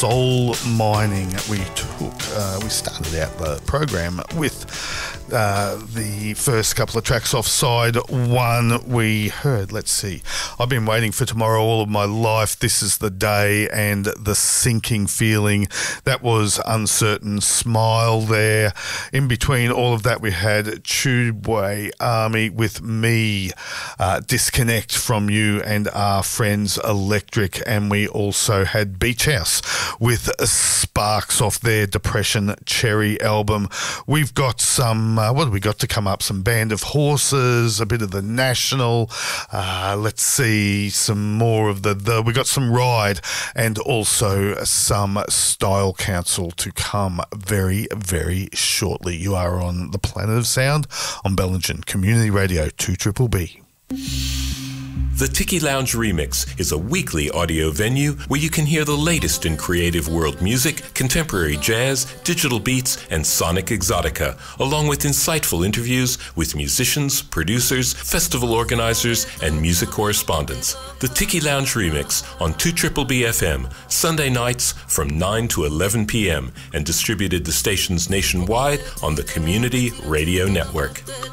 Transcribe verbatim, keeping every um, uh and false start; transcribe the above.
Soul Mining. We took, uh, we started out the program with uh, the first couple of tracks off side one. We heard, let's see, I've been waiting for tomorrow all of my life. This is the day, and the sinking feeling. That was Uncertain Smile there. In between all of that, we had Tubeway Army with Me, uh, Disconnect from You and Our Friends Electric, and we also had Beach House with Sparks off their Depression Cherry album. We've got some, uh, what have we got to come up? Some Band of Horses, a bit of The National, uh, let's see, some more of the, the, we got some Ride, and also some Style Council to come very, very shortly. You are on the Planet of Sound on Bellingen Community Radio two triple B. The Tiki Lounge Remix is a weekly audio venue where you can hear the latest in creative world music, contemporary jazz, digital beats, and sonic exotica, along with insightful interviews with musicians, producers, festival organizers, and music correspondents. The Tiki Lounge Remix on two triple B F M, Sunday nights from nine to eleven p.m. and distributed to stations nationwide on the Community Radio Network.